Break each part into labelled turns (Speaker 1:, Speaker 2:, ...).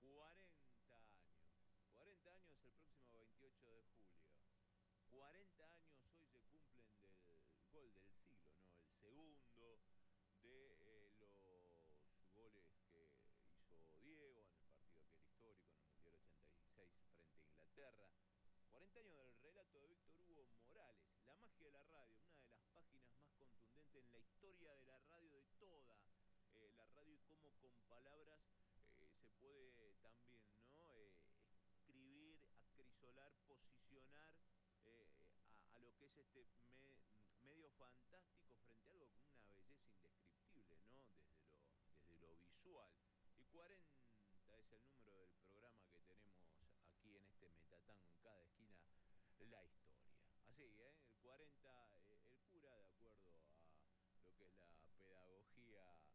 Speaker 1: 40 años. 40 años el próximo 28 de julio. 40 años hoy se cumplen del gol del siglo, ¿no? El segundo de los goles que hizo Diego en el partido que era histórico en el Mundial 86 frente a Inglaterra. 40 años del relato de Víctor Hugo Morales, La magia de la radio, una de las páginas más contundentes en la historia de la radio, de toda la radio, y cómo con palabras se puede también, ¿no? Escribir, acrisolar, posicionar a lo que es medio fantástico frente a algo con una belleza indescriptible, ¿no? Desde lo visual. Y 40 es el número del programa que tenemos aquí en este Metatango, en cada esquina la historia. Así, el 40, el cura, de acuerdo a lo que es la pedagogía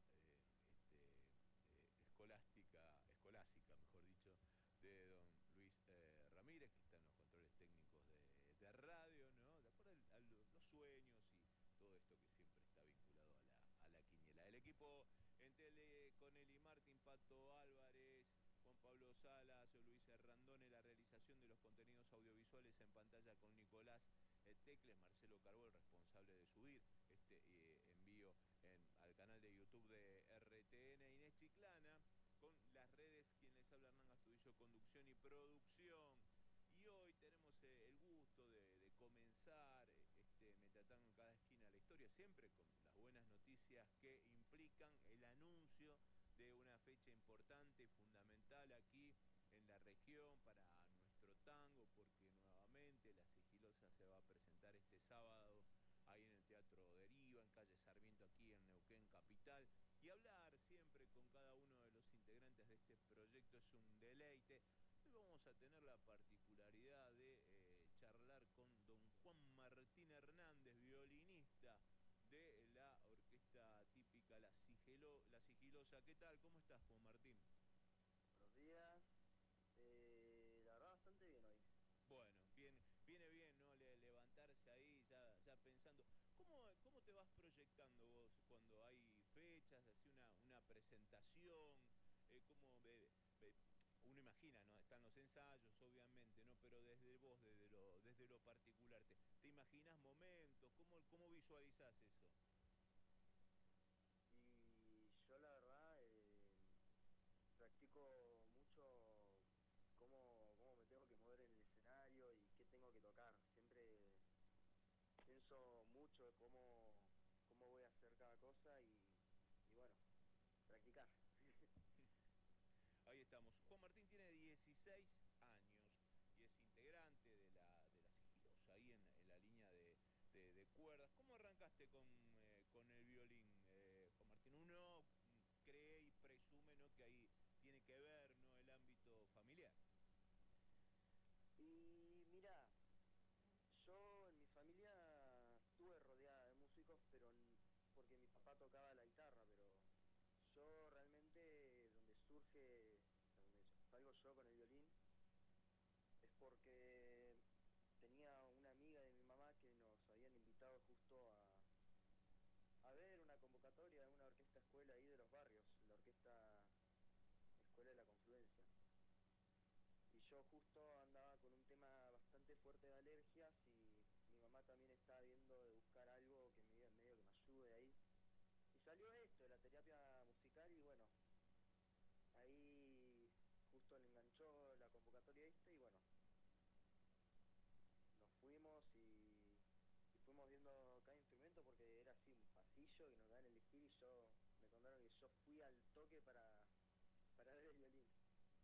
Speaker 1: escolástica, mejor dicho, de don Luis Ramírez, que está en los controles técnicos de radio, ¿no? De acuerdo a los sueños y todo esto que siempre está vinculado a la quiniela. El equipo en tele con Eli Martín, Pato Álvarez, Juan Pablo Salas, Luis Randone, la realización de los contenidos audiovisuales en pantalla con Nicolás Tecles, Marcelo Carbó, el responsable de subir este envío al canal de YouTube de RTN, Inés Chiclana, con las redes, quien les habla, Hernán Astudillo, conducción y producción. Y hoy tenemos el gusto de comenzar este Metatango en cada esquina de la historia, siempre con las buenas noticias que implican el anuncio de una fecha importante y fundamental aquí en la región para nuestro tango, porque nuevamente La Sigilosa se va a presentar este sábado ahí en el Teatro Deriva, en calle Sarmiento, aquí en Neuquén Capital. Y hablar siempre con cada uno de los integrantes de este proyecto es un deleite. Hoy vamos a tener la particularidad de charlar con don Juan Martín Hernández, violinista de la orquesta típica La Sigilosa. ¿Qué tal? ¿Cómo estás, Juan Martín?
Speaker 2: Buenos días. La verdad, bastante bien hoy.
Speaker 1: Bueno, viene bien, ¿no? Levantarse ahí ya pensando. ¿Cómo te vas proyectando vos cuando hay fechas, así una presentación? ¿Cómo uno imagina, ¿no? Están los ensayos, obviamente, ¿no? Pero desde vos, desde lo particular, ¿te imaginas momentos? ¿Cómo visualizás eso?
Speaker 2: Y yo la verdad practico mucho cómo me tengo que mover en el escenario y qué tengo que tocar. Siempre pienso mucho de cómo voy a hacer cada cosa y bueno, practicar.
Speaker 1: Ahí estamos. Juan Martín tiene 16 años y es integrante de la Sigilosa, ahí en la línea de cuerdas. ¿Cómo arrancaste con el violín, Juan Martín? Uno cree y presume, ¿no?, que ahí tiene que ver, ¿no?, el ámbito familiar.
Speaker 2: Y mira, yo en mi familia estuve rodeada de músicos, pero porque mi papá tocaba la guitarra, pero yo realmente donde surge, o sea, donde salgo yo con el violín, es porque tenía una amiga de mi mamá que nos habían invitado justo a ver una convocatoria de una orquesta escuela ahí de los barrios, la orquesta Escuela de la Confluencia. Y yo justo andaba con un tema bastante fuerte de alergias y mi mamá también estaba viendo de buscar algo que medio que me ayude ahí. Y salió esto, de la terapia musical, y bueno, ahí justo le enganchó la convocatoria esta y bueno, nos fuimos y fuimos viendo cada instrumento porque era así un pasillo que nos dan a elegir y me contaron que yo fui al toque para ver el violín.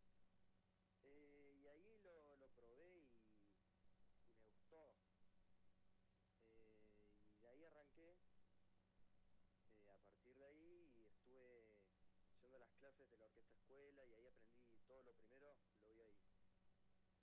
Speaker 2: Y ahí lo probé y me gustó. Y de ahí arranqué, a partir de ahí y estuve yendo a las clases de la orquesta escuela y ahí aprendí todo lo primero,